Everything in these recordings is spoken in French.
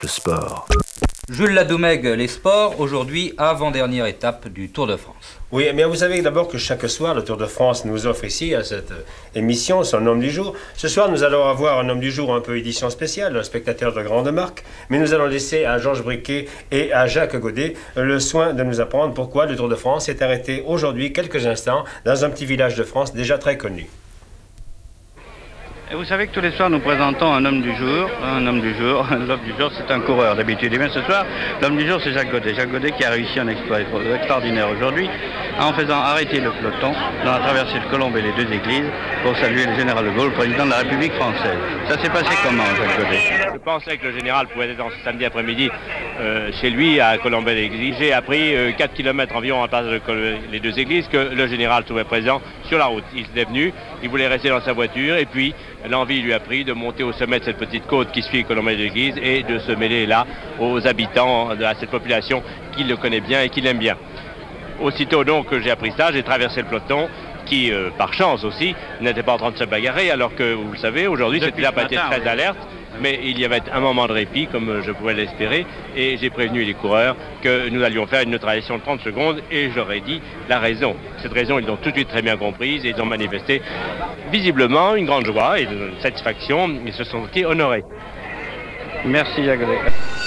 Le sport. Jules Ladoumègue, les sports, aujourd'hui, avant-dernière étape du Tour de France. Oui, mais vous savez d'abord que chaque soir, le Tour de France nous offre ici, à cette émission, son homme du jour. Ce soir, nous allons avoir un homme du jour un peu édition spéciale, un spectateur de grande marque, mais nous allons laisser à Georges Briquet et à Jacques Godet le soin de nous apprendre pourquoi le Tour de France est arrêté aujourd'hui, quelques instants, dans un petit village de France déjà très connu. Et vous savez que tous les soirs nous présentons un homme du jour. L'homme du jour, c'est un coureur d'habitude. Et bien ce soir, l'homme du jour c'est Jacques Godet. Jacques Godet qui a réussi un exploit extraordinaire aujourd'hui en faisant arrêter le peloton dans la traversée de Colombes et les deux églises pour saluer le général de Gaulle, président de la République française. Ça s'est passé comment, Jacques Godet? Je pensais que le général pouvait être ce samedi après-midi chez lui à Colombes et l'église. J'ai appris 4 km environ en passe de les deux églises que le général trouvait présent sur la route. Il était venu, il voulait rester dans sa voiture et puis l'envie lui a pris de monter au sommet de cette petite côte qui suit Colombes et l'église et de se mêler là aux habitants, à cette population qui le connaît bien et qui l'aime bien. Aussitôt donc que j'ai appris ça, j'ai traversé le peloton qui, par chance aussi, n'était pas en train de se bagarrer alors que, vous le savez, aujourd'hui, cette étape a été très alerte. Mais il y avait un moment de répit, comme je pouvais l'espérer, et j'ai prévenu les coureurs que nous allions faire une neutralisation de 30 secondes, et je leur ai dit la raison. Cette raison, ils l'ont tout de suite très bien comprise, et ils ont manifesté visiblement une grande joie et une satisfaction, ils se sont sentis honorés. Merci Jacques Godet.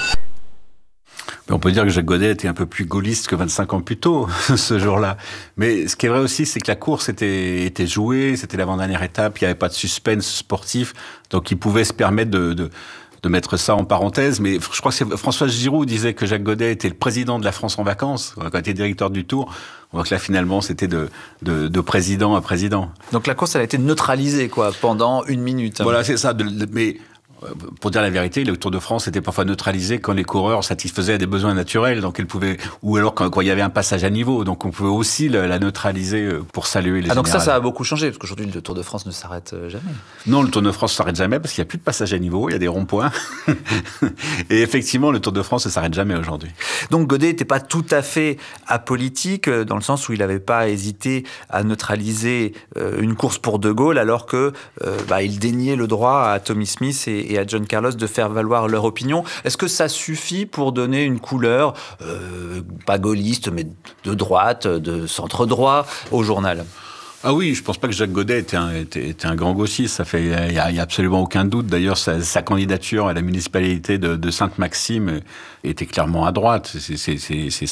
On peut dire que Jacques Godet était un peu plus gaulliste que 25 ans plus tôt, ce jour-là. Mais ce qui est vrai aussi, c'est que la course était jouée, c'était l'avant-dernière étape, il n'y avait pas de suspense sportif, donc il pouvait se permettre de mettre ça en parenthèse. Mais je crois que c'est François Giroud disait que Jacques Godet était le président de la France en vacances, quand il était directeur du Tour. On voit que là, finalement, c'était de président à président. Donc la course, elle a été neutralisée, quoi, pendant 1 minute. Voilà, c'est ça. Mais pour dire la vérité, le Tour de France était parfois neutralisé quand les coureurs satisfaisaient des besoins naturels, donc ils pouvaient, ou alors quand il y avait un passage à niveau, donc on pouvait aussi la neutraliser pour saluer les donc générales. Ça a beaucoup changé, parce qu'aujourd'hui le Tour de France ne s'arrête jamais. Non, le Tour de France ne s'arrête jamais parce qu'il n'y a plus de passage à niveau, il y a des ronds-points. Et effectivement, le Tour de France ne s'arrête jamais aujourd'hui. Donc Godet n'était pas tout à fait apolitique, dans le sens où il n'avait pas hésité à neutraliser une course pour De Gaulle, alors que il déniait le droit à Tommy Smith et à John Carlos de faire valoir leur opinion. Est-ce que ça suffit pour donner une couleur, pas gaulliste, mais de droite, de centre-droit au journal ? Ah oui, je pense pas que Jacques Godet était un grand gauchiste. Il y a absolument aucun doute. D'ailleurs, sa candidature à la municipalité de Sainte-Maxime était clairement à droite. C'est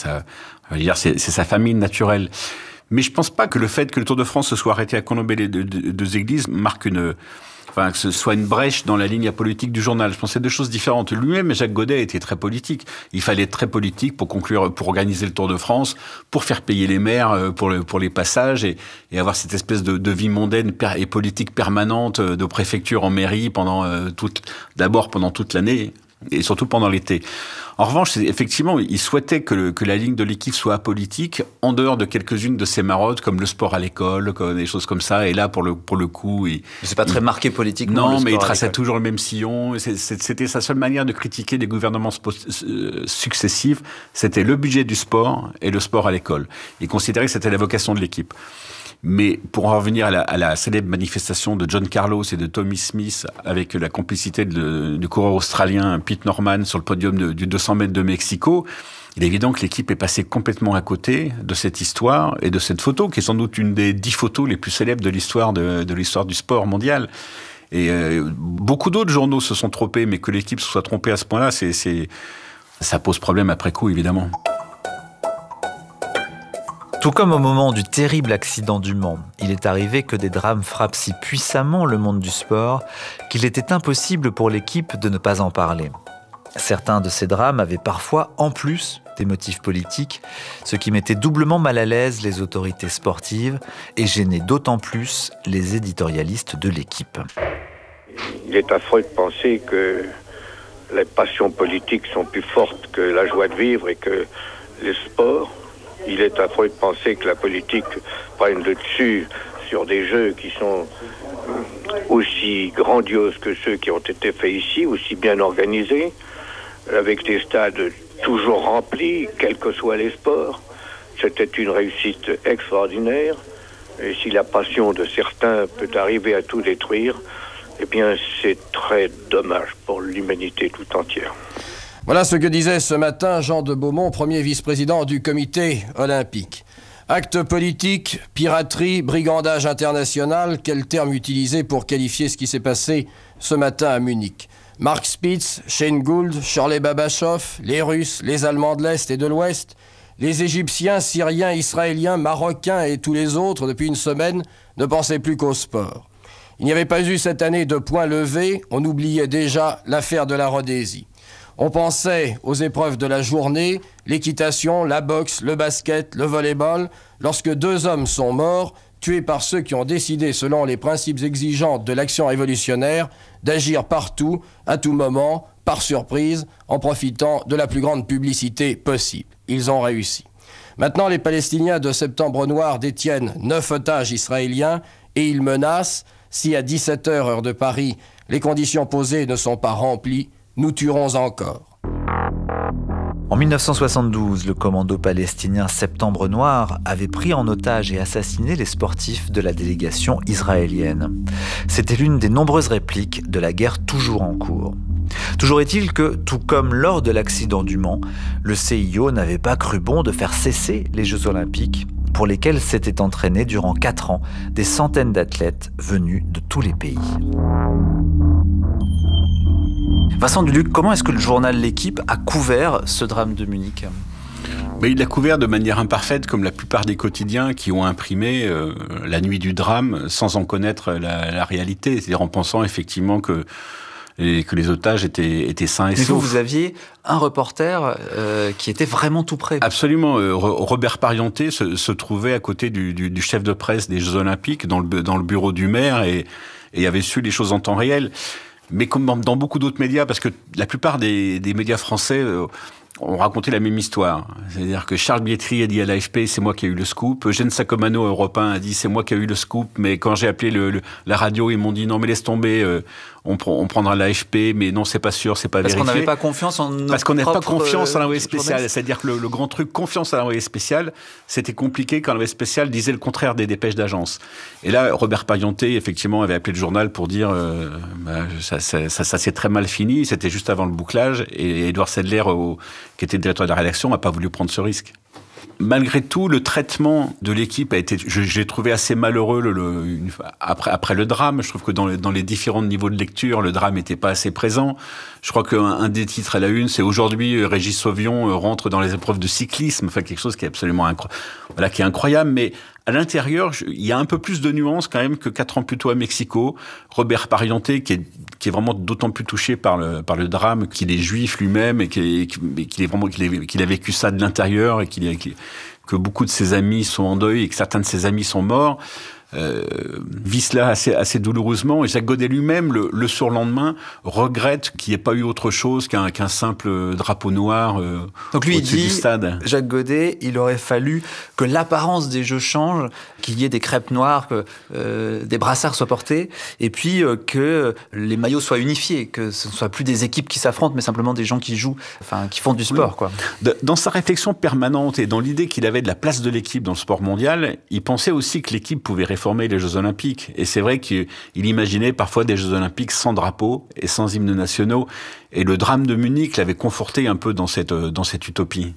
sa famille naturelle. Mais je pense pas que le fait que le Tour de France se soit arrêté à Colombes et les deux églises marque que ce soit une brèche dans la ligne politique du journal. Je pense que c'est deux choses différentes. Lui-même, Jacques Godet était très politique. Il fallait être très politique pour organiser le Tour de France, pour faire payer les maires pour les passages et avoir cette espèce de vie mondaine et politique permanente de préfecture en mairie d'abord pendant toute l'année et surtout pendant l'été. En revanche, effectivement, il souhaitait que la ligne de l'équipe soit apolitique, en dehors de quelques-unes de ses marottes, comme le sport à l'école, des choses comme ça. Et là, pour le coup... C'est pas très marqué politiquement. Non, mais il traçait toujours le même sillon. C'était sa seule manière de critiquer les gouvernements successifs. C'était le budget du sport et le sport à l'école. Il considérait que c'était la vocation de l'équipe. Mais pour en revenir à la célèbre manifestation de John Carlos et de Tommy Smith avec la complicité du coureur australien Pete Norman sur le podium du 200 mètres de Mexico, il est évident que l'équipe est passée complètement à côté de cette histoire et de cette photo, qui est sans doute une des 10 photos les plus célèbres de l'histoire du sport mondial. Et beaucoup d'autres journaux se sont trompés, mais que l'équipe se soit trompée à ce point-là, ça pose problème après coup, évidemment. Tout comme au moment du terrible accident du Mans, il est arrivé que des drames frappent si puissamment le monde du sport qu'il était impossible pour l'équipe de ne pas en parler. Certains de ces drames avaient parfois, en plus, des motifs politiques, ce qui mettait doublement mal à l'aise les autorités sportives et gênait d'autant plus les éditorialistes de l'équipe. Il est affreux de penser que les passions politiques sont plus fortes que la joie de vivre et que les sports. Il est affreux de penser que la politique prenne le dessus sur des jeux qui sont aussi grandioses que ceux qui ont été faits ici, aussi bien organisés, avec des stades toujours remplis, quels que soient les sports. C'était une réussite extraordinaire. Et si la passion de certains peut arriver à tout détruire, eh bien c'est très dommage pour l'humanité tout entière. Voilà ce que disait ce matin Jean de Beaumont, premier vice-président du comité olympique. Acte politique, piraterie, brigandage international, quel terme utiliser pour qualifier ce qui s'est passé ce matin à Munich? Mark Spitz, Shane Gould, Shirley Babachov, les Russes, les Allemands de l'Est et de l'Ouest, les Égyptiens, Syriens, Israéliens, Marocains et tous les autres, depuis une semaine, ne pensaient plus qu'au sport. Il n'y avait pas eu cette année de points levés, on oubliait déjà l'affaire de la Rhodésie. On pensait aux épreuves de la journée, l'équitation, la boxe, le basket, le volley-ball, lorsque 2 hommes sont morts, tués par ceux qui ont décidé, selon les principes exigeants de l'action révolutionnaire, d'agir partout, à tout moment, par surprise, en profitant de la plus grande publicité possible. Ils ont réussi. Maintenant, les Palestiniens de Septembre Noir détiennent 9 otages israéliens et ils menacent, si à 17h heure de Paris, les conditions posées ne sont pas remplies, nous tuerons encore. En 1972, le commando palestinien Septembre Noir avait pris en otage et assassiné les sportifs de la délégation israélienne. C'était l'une des nombreuses répliques de la guerre toujours en cours. Toujours est-il que, tout comme lors de l'accident du Mans, le CIO n'avait pas cru bon de faire cesser les Jeux Olympiques, pour lesquels s'étaient entraînés durant 4 ans des centaines d'athlètes venus de tous les pays. Vincent Duluc, comment est-ce que le journal L'Équipe a couvert ce drame de Munich ? Il l'a couvert de manière imparfaite, comme la plupart des quotidiens qui ont imprimé la nuit du drame sans en connaître la réalité, c'est-à-dire en pensant effectivement que les otages étaient sains et saufs. Vous aviez un reporter qui était vraiment tout près. Absolument. Robert Parienté se trouvait à côté du chef de presse des Jeux Olympiques dans le bureau du maire et avait su les choses en temps réel. Mais comme dans beaucoup d'autres médias, parce que la plupart des médias français ont raconté la même histoire. C'est-à-dire que Charles Bietri a dit à l'AFP, c'est moi qui ai eu le scoop. Eugène Sacomano, Europe 1, a dit, c'est moi qui ai eu le scoop. Mais quand j'ai appelé la radio, ils m'ont dit, non mais laisse tomber, on prendra l'AFP, mais non, c'est pas sûr, c'est pas vérifié. Parce qu'on n'avait pas confiance en notre Parce qu'on n'avait pas confiance en l'envoyé spécial. journaliste. C'est-à-dire que le grand truc, confiance à l'envoyé spécial, c'était compliqué quand l'envoyé spécial disait le contraire des dépêches d'agence. Et là, Robert Parienté, effectivement, avait appelé le journal pour dire ça s'est très mal fini, c'était juste avant le bouclage, et Édouard Sedler, qui était le directeur de la rédaction, n'a pas voulu prendre ce risque. Malgré tout, le traitement de l'équipe a été, je l'ai trouvé assez malheureux après le drame. Je trouve que dans les différents niveaux de lecture, le drame n'était pas assez présent. Je crois qu'un des titres à la une, c'est aujourd'hui Régis Sauvion rentre dans les épreuves de cyclisme, enfin quelque chose qui est absolument qui est incroyable, mais à l'intérieur, il y a un peu plus de nuances quand même que 4 ans plus tôt à Mexico. Robert Parienté, qui est vraiment d'autant plus touché par le drame, qu'il est juif lui-même et qu'il a vécu ça de l'intérieur et que beaucoup de ses amis sont en deuil et que certains de ses amis sont morts. Vit cela assez douloureusement, et Jacques Godet lui-même le surlendemain regrette qu'il n'y ait pas eu autre chose qu'un simple drapeau noir Donc lui, au-dessus du stade. Jacques Godet, il aurait fallu que l'apparence des Jeux change, qu'il y ait des crêpes noires, que des brassards soient portés, et puis que les maillots soient unifiés, que ce ne soit plus des équipes qui s'affrontent, mais simplement des gens qui jouent, qui font du sport, quoi. Dans sa réflexion permanente et dans l'idée qu'il avait de la place de l'équipe dans le sport mondial, il pensait aussi que l'équipe pouvait réformer les Jeux Olympiques. Et c'est vrai qu'il imaginait parfois des Jeux Olympiques sans drapeau et sans hymnes nationaux. Et le drame de Munich l'avait conforté un peu dans cette utopie.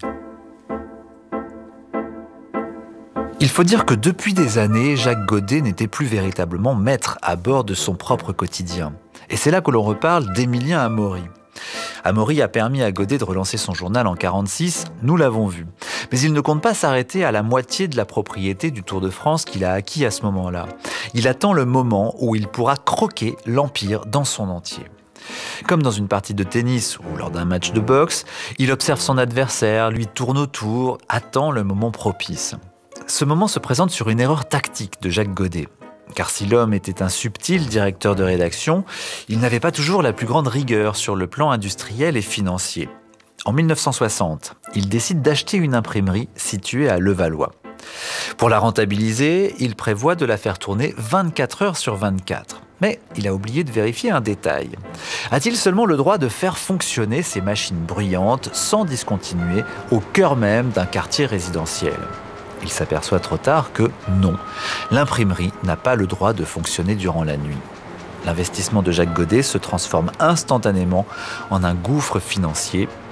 Il faut dire que depuis des années, Jacques Godet n'était plus véritablement maître à bord de son propre quotidien. Et c'est là que l'on reparle d'Émilien Amaury. Amaury a permis à Godet de relancer son journal en 1946, nous l'avons vu. Mais il ne compte pas s'arrêter à la moitié de la propriété du Tour de France qu'il a acquis à ce moment-là. Il attend le moment où il pourra croquer l'Empire dans son entier. Comme dans une partie de tennis ou lors d'un match de boxe, il observe son adversaire, lui tourne autour, attend le moment propice. Ce moment se présente sur une erreur tactique de Jacques Godet. Car si l'homme était un subtil directeur de rédaction, il n'avait pas toujours la plus grande rigueur sur le plan industriel et financier. En 1960, il décide d'acheter une imprimerie située à Levallois. Pour la rentabiliser, il prévoit de la faire tourner 24 heures sur 24. Mais il a oublié de vérifier un détail. A-t-il seulement le droit de faire fonctionner ces machines bruyantes sans discontinuer au cœur même d'un quartier résidentiel ? Il s'aperçoit trop tard que non, l'imprimerie n'a pas le droit de fonctionner durant la nuit. L'investissement de Jacques Godet se transforme instantanément en un gouffre financier